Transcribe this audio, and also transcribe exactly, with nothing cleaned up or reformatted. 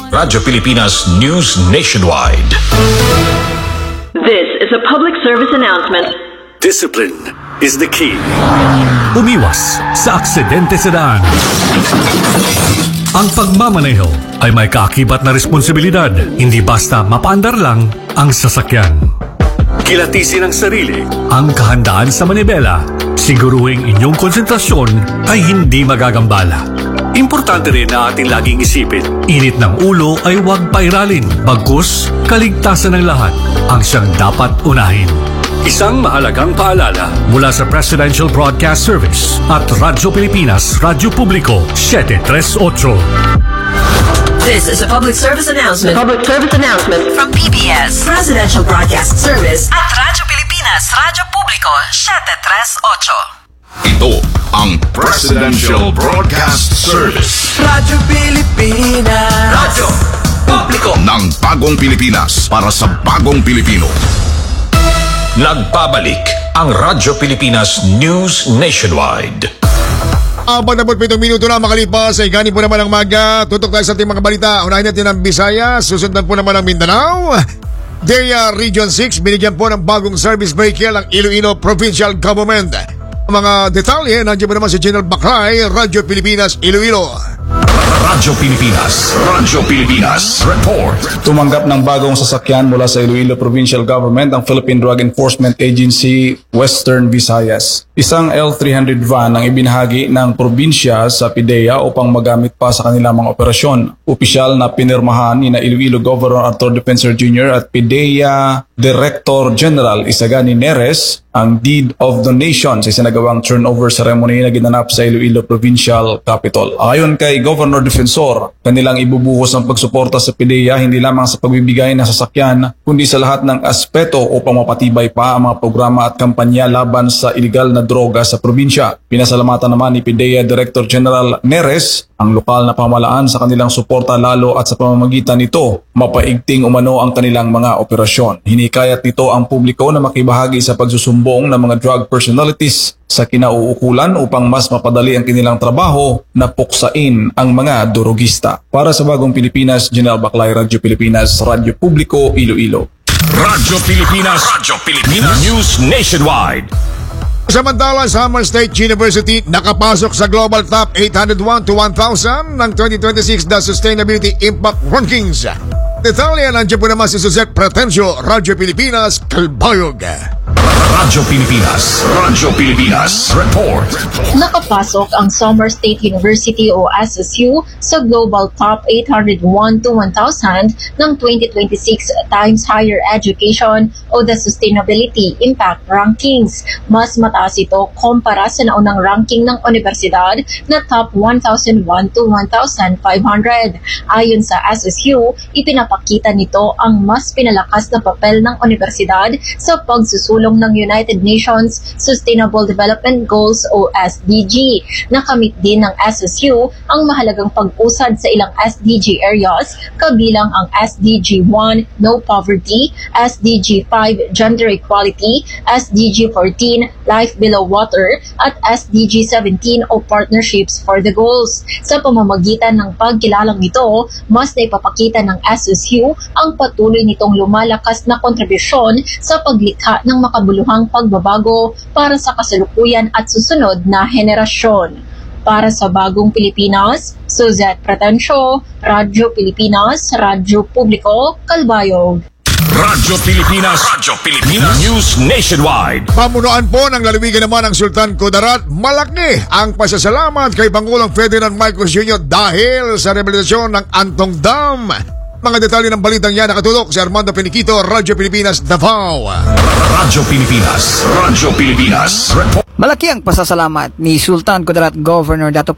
Radyo Pilipinas News Nationwide. This is a public service announcement. Discipline is the key. Umiwas sa aksidente sa daan. Ang pagmamaneho ay may kaakibat na responsibilidad, hindi basta mapaandar lang ang sasakyan. Kilatisin ang sarili. Ang kahandaan sa manibela, siguruhing inyong konsentrasyon ay hindi magagambala. Importante rin na ating laging isipin, init ng ulo ay huwag pairalin, bagkus kaligtasan ng lahat ang siyang dapat unahin. Isang mahalagang paalala mula sa Presidential Broadcast Service at Radyo Pilipinas, Radyo Publiko, seven three eight. This is a public service announcement. Public service announcement From P B S, Presidential Broadcast Service at Radyo Pilipinas, Radyo Publiko, seven three eight. Ito ang Presidential Broadcast Service Radyo Pilipinas, Radyo Publiko ng Bagong Pilipinas para sa Bagong Pilipino. Nagbabalik ang Radyo Pilipinas News Nationwide. Apat na pitong minuto na makalipas ay gani po naman ang maga. Tutok tayo sa ating mga balita. Unahin natin ang Visayas, susundan po naman ang Mindanao. D E A Region six, binigyan po ng bagong service vehicle ang Iloilo Provincial Government. Mga detalye, nandiyan po naman si General Baclay, Radyo Pilipinas, Iloilo. Radyo Pilipinas, Radyo Pilipinas, report. Tumanggap ng bagong sasakyan mula sa Iloilo Provincial Government ang Philippine Drug Enforcement Agency Western Visayas. Isang L three hundred van ang ibinahagi ng probinsya sa P D E A upang magamit pa sa kanilang mga operasyon. Opisyal na pinirmahan ni na Iloilo Governor Arthur Defensor Junior at P D E A Director General Isagani Neres ang deed of donation sa isinagawang turnover ceremony na ginanap sa Iloilo Provincial Capital. Ayon kay Governor Defensor, kanilang ibubuhos ang pagsuporta sa P D E A hindi lamang sa pagbibigay ng sasakyan, kundi sa lahat ng aspeto upang mapatibay pa ang mga programa at kampanya laban sa iligal na droga sa probinsya. Pinasalamatan naman ni P D E A Director General Neres ang lokal na pamahalaan sa kanilang suporta lalo at sa pamamagitan nito, mapaigting umano ang kanilang mga operasyon. Hinikayat nito ang publiko na makibahagi sa pagsusumbong ng mga drug personalities sa kinauukulan upang mas mapadali ang kanilang trabaho na puksain ang mga durugista. Para sa Bagong Pilipinas, General Baclay, Radyo Pilipinas, Radyo Publiko, Iloilo. Radyo Pilipinas, Radyo Pilipinas News Nationwide. Samantala, Samar State University nakapasok sa Global Top eight hundred one to one thousand ng twenty twenty-six The Sustainability Impact Rankings. Detalye, nandiyan po naman si Suzette Pretencio, Radyo Pilipinas, Calbayog. Radyo Pilipinas, Radyo Pilipinas, report. Nakapasok ang Samar State University o S S U sa Global Top eight hundred one to one thousand ng twenty twenty-six Times Higher Education o the Sustainability Impact Rankings. Mas mataas ito kumpara sa naunang ranking ng universidad na Top one thousand one to one thousand five hundred. Ayon sa S S U, ipinapakita nito ang mas pinalakas na papel ng universidad sa pagsusulong ng United Nations Sustainable Development Goals o S D G. Nakamit din ng S S U ang mahalagang pag-usad sa ilang S D G areas kabilang ang S D G one, No Poverty, S D G five, Gender Equality, S D G fourteen, Life Below Water, at S D G seventeen o Partnerships for the Goals. Sa pamamagitan ng pagkilalang ito, mas naipapakita ng S S U ang patuloy nitong lumalakas na kontribusyon sa paglikha ng makabuluhang pagbabago para sa kasalukuyan at susunod na henerasyon. Para sa Bagong Pilipinas, Suzette Pretencio, Radyo Pilipinas, Radyo Publiko, Calbayog. Radyo Pilipinas, Radyo Pilipinas News Nationwide. Pamunuan po ng lalawigan naman ng Sultan Kudarat, malaki ang pasasalamat kay Pangulong Ferdinand Marcos Junior dahil sa rehabilitasyon ng Antong Dam. Mga detalye ng balitang yan nakatulok si Armando Peniquito, Radyo Pilipinas, Davao. Radyo Pilipinas, Radyo Pilipinas, report. Malaki ang pasasalamat ni Sultan Kudarat Governor Dato